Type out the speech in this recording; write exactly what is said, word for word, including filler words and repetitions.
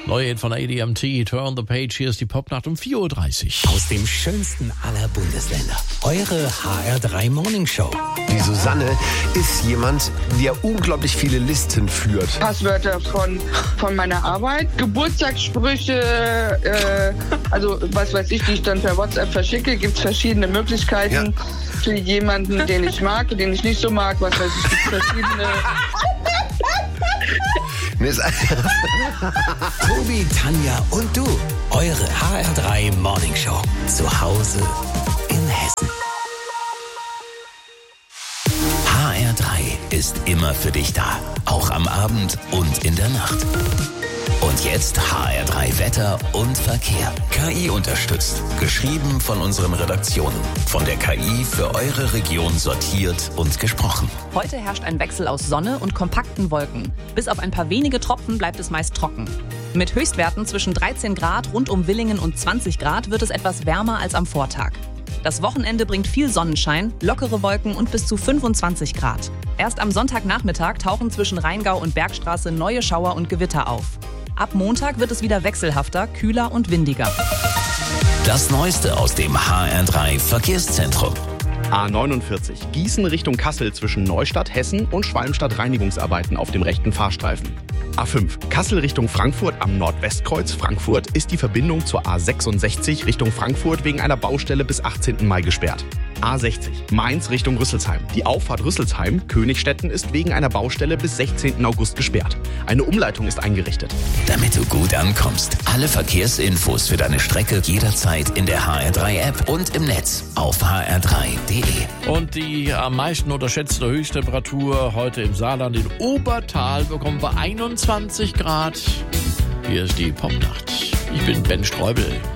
Neue von A D M T, Turn the Page, hier ist die Popnacht um vier Uhr dreißig. Aus dem schönsten aller Bundesländer, eure H R drei Morning Show. Die Susanne ist jemand, der unglaublich viele Listen führt. Passwörter von, von meiner Arbeit, Geburtstagssprüche, äh, also was weiß ich, die ich dann per WhatsApp verschicke, gibt es verschiedene Möglichkeiten. Ja. Für jemanden, den ich mag, den ich nicht so mag, was weiß ich, gibt es verschiedene... Tobi, Tanja und du, eure H R drei Morning Show. Zu Hause in Hessen. H R drei ist immer für dich da, auch am Abend und in der Nacht. Und jetzt H R drei Wetter und Verkehr. K I unterstützt. Geschrieben von unseren Redaktionen. Von der K I für eure Region sortiert und gesprochen. Heute herrscht ein Wechsel aus Sonne und kompakten Wolken. Bis auf ein paar wenige Tropfen bleibt es meist trocken. Mit Höchstwerten zwischen dreizehn Grad rund um Villingen und zwanzig Grad wird es etwas wärmer als am Vortag. Das Wochenende bringt viel Sonnenschein, lockere Wolken und bis zu fünfundzwanzig Grad. Erst am Sonntagnachmittag tauchen zwischen Rheingau und Bergstraße neue Schauer und Gewitter auf. Ab Montag wird es wieder wechselhafter, kühler und windiger. Das Neueste aus dem H R drei Verkehrszentrum. A neunundvierzig, Gießen Richtung Kassel zwischen Neustadt, Hessen und Schwalmstadt Reinigungsarbeiten auf dem rechten Fahrstreifen. A fünf, Kassel Richtung Frankfurt am Nordwestkreuz Frankfurt ist die Verbindung zur A sechsundsechzig Richtung Frankfurt wegen einer Baustelle bis achtzehnten Mai gesperrt. A sechzig, Mainz Richtung Rüsselsheim. Die Auffahrt Rüsselsheim, Königstetten ist wegen einer Baustelle bis sechzehnten August gesperrt. Eine Umleitung ist eingerichtet. Damit du gut ankommst, alle Verkehrsinfos für deine Strecke jederzeit in der H R drei App und im Netz auf h r drei punkt d e. Und die am meisten unterschätzte Höchsttemperatur heute im Saarland, in Obertal, bekommen wir einundzwanzig Grad. Hier ist die Popnacht. Ich bin Ben Streubel.